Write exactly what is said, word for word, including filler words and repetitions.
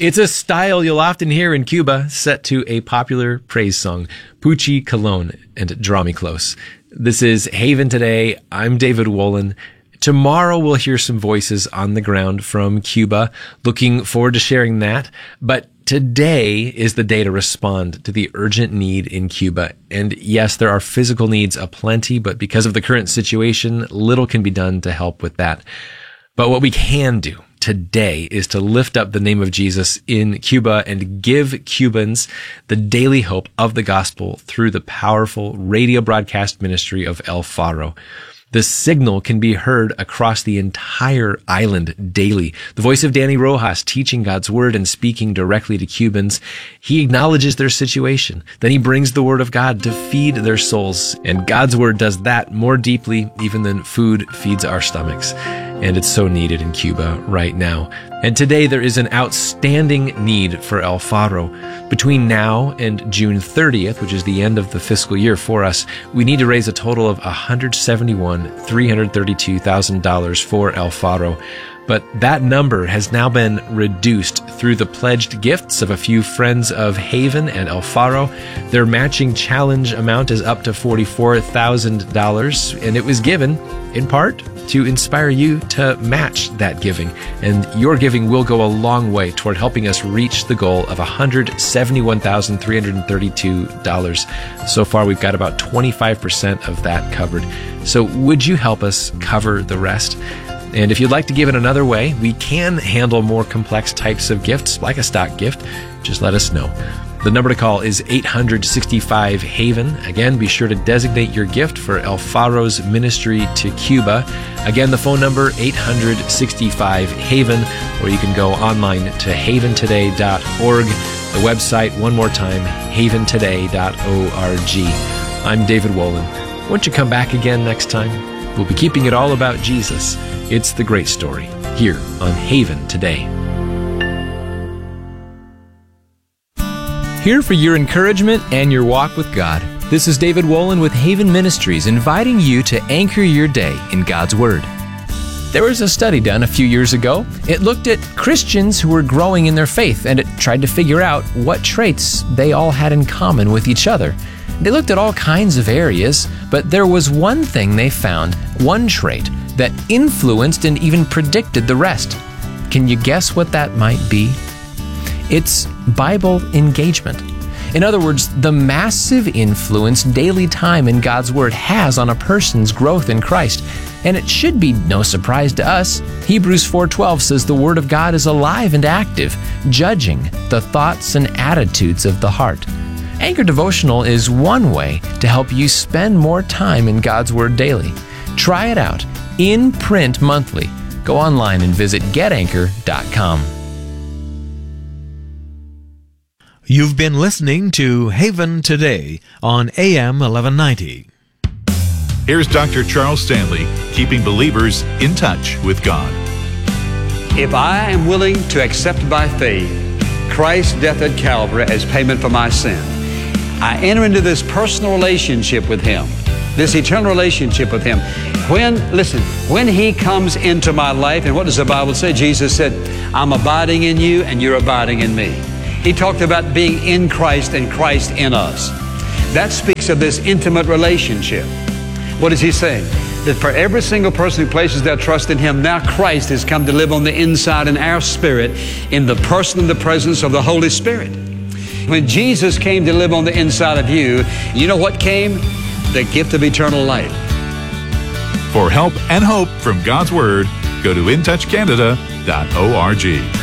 It's a style you'll often hear in Cuba, set to a popular praise song, Puchi Colon and Draw Me Close. This is Haven Today. I'm David Wolin. Tomorrow we'll hear some voices on the ground from Cuba. Looking forward to sharing that. But today is the day to respond to the urgent need in Cuba. And yes, there are physical needs aplenty, but because of the current situation, little can be done to help with that. But what we can do today is to lift up the name of Jesus in Cuba and give Cubans the daily hope of the gospel through the powerful radio broadcast ministry of El Faro. The signal can be heard across the entire island daily. The voice of Danny Rojas teaching God's word and speaking directly to Cubans. He acknowledges their situation. Then he brings the word of God to feed their souls. And God's word does that more deeply even than food feeds our stomachs. And it's so needed in Cuba right now. And today there is an outstanding need for El Faro. Between now and June thirtieth, which is the end of the fiscal year for us, we need to raise a total of one hundred seventy-one thousand three hundred thirty-two dollars for El Faro. But that number has now been reduced through the pledged gifts of a few friends of Haven and El Faro. Their matching challenge amount is up to forty-four thousand dollars, and it was given, in part, to inspire you to match that giving. And your giving will go a long way toward helping us reach the goal of one hundred seventy-one thousand three hundred thirty-two dollars. So far, we've got about twenty-five percent of that covered. So would you help us cover the rest? And if you'd like to give it another way, we can handle more complex types of gifts, like a stock gift. Just let us know. The number to call is eight hundred sixty-five Haven. Again, be sure to designate your gift for El Faro's ministry to Cuba. Again, the phone number, eight hundred sixty-five Haven, or you can go online to haven today dot org. The website, one more time, haven today dot org. I'm David Wolin. Won't you come back again next time? We'll be keeping it all about Jesus. It's the great story, here on Haven Today. Here for your encouragement and your walk with God. This is David Wolin with Haven Ministries, inviting you to anchor your day in God's Word. There was a study done a few years ago. It looked at Christians who were growing in their faith, and it tried to figure out what traits they all had in common with each other. They looked at all kinds of areas, but there was one thing they found, one trait, that influenced and even predicted the rest. Can you guess what that might be? It's Bible engagement. In other words, the massive influence daily time in God's Word has on a person's growth in Christ. And it should be no surprise to us. Hebrews four twelve says the Word of God is alive and active, judging the thoughts and attitudes of the heart. Anchor Devotional is one way to help you spend more time in God's Word daily. Try it out in print monthly. Go online and visit get anchor dot com. You've been listening to Haven Today on A M eleven ninety. Here's Doctor Charles Stanley, keeping believers in touch with God. If I am willing to accept by faith Christ's death at Calvary as payment for my sin, I enter into this personal relationship with Him, this eternal relationship with Him. When, listen, when He comes into my life, and what does the Bible say? Jesus said, I'm abiding in you and you're abiding in me. He talked about being in Christ and Christ in us. That speaks of this intimate relationship. What is He saying? That for every single person who places their trust in Him, now Christ has come to live on the inside in our spirit in the person and the presence of the Holy Spirit. When Jesus came to live on the inside of you, you know what came? The gift of eternal life. For help and hope from God's Word, go to in touch canada dot org.